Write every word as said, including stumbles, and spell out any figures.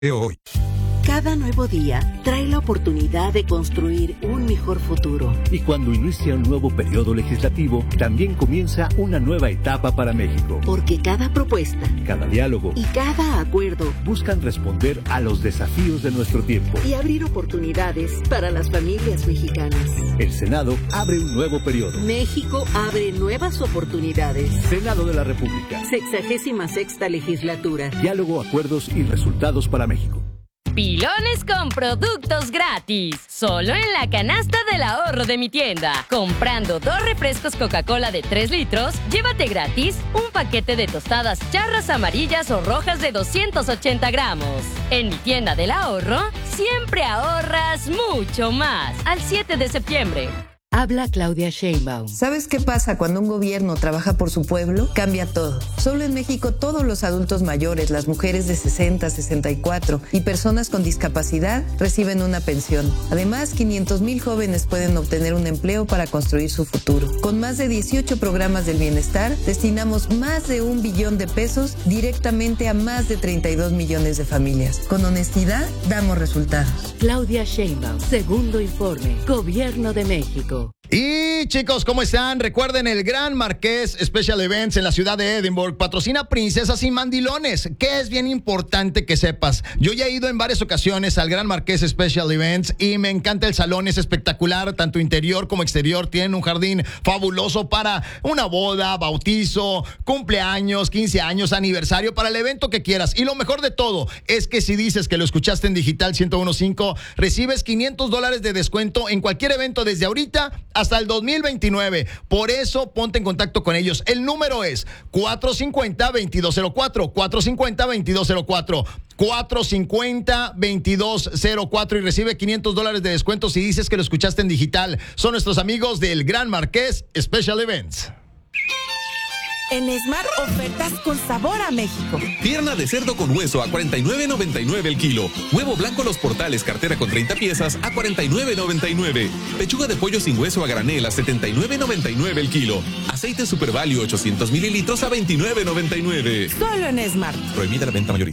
Hoy. Cada nuevo día trae la oportunidad de construir un mejor futuro. Y cuando inicia un nuevo periodo legislativo, también comienza una nueva etapa para México. Porque cada propuesta, cada diálogo y cada acuerdo buscan responder a los desafíos de nuestro tiempo y abrir oportunidades para las familias mexicanas. El Senado abre un nuevo periodo. México abre nuevas oportunidades. Senado de la República. Sexagésima sexta legislatura. Diálogo, acuerdos y resultados para México. Pilones con productos gratis. Solo en la canasta del ahorro de mi tienda. Comprando dos refrescos Coca-Cola de tres litros, llévate gratis un paquete de tostadas charras amarillas o rojas de doscientos ochenta gramos. En mi tienda del ahorro, siempre ahorras mucho más. Al siete de septiembre. Habla Claudia Sheinbaum. ¿Sabes qué pasa cuando un gobierno trabaja por su pueblo? Cambia todo. Solo en México todos los adultos mayores, las mujeres de sesenta, sesenta y cuatro y personas con discapacidad reciben una pensión. Además, quinientos mil jóvenes pueden obtener un empleo para construir su futuro. Con más de dieciocho programas del bienestar, destinamos más de un billón de pesos directamente a más de treinta y dos millones de familias. Con honestidad, damos resultados. Claudia Sheinbaum, segundo informe, Gobierno de México. Y chicos, ¿cómo están? Recuerden el Gran Marqués Special Events en la ciudad de Edinburgh. Patrocina Princesas y Mandilones, que es bien importante que sepas. Yo ya he ido en varias ocasiones al Gran Marqués Special Events y me encanta el salón, es espectacular, tanto interior como exterior. Tienen un jardín fabuloso para una boda, bautizo, cumpleaños, quince años, aniversario, para el evento que quieras. Y lo mejor de todo es que si dices que lo escuchaste en Digital ciento uno punto cinco, recibes quinientos dólares de descuento en cualquier evento desde ahorita hasta el dos mil veintinueve. Por eso ponte en contacto con ellos. El número es cuatro cinco cero, veintidós cero cuatro, cuatro cinco cero, veintidós cero cuatro, cuatro cinco cero, veintidós cero cuatro y recibe quinientos dólares de descuento si dices que lo escuchaste en Digital. Son nuestros amigos del Gran Marqués Special Events. En Smart, ofertas con sabor a México. Pierna de cerdo con hueso a cuarenta y nueve noventa y nueve el kilo. Huevo blanco Los Portales, cartera con treinta piezas a cuarenta y nueve noventa y nueve. Pechuga de pollo sin hueso a granel a setenta y nueve noventa y nueve el kilo. Aceite Super Value ochocientos mililitros a veintinueve noventa y nueve. Solo en Smart. Prohibida la venta mayorista.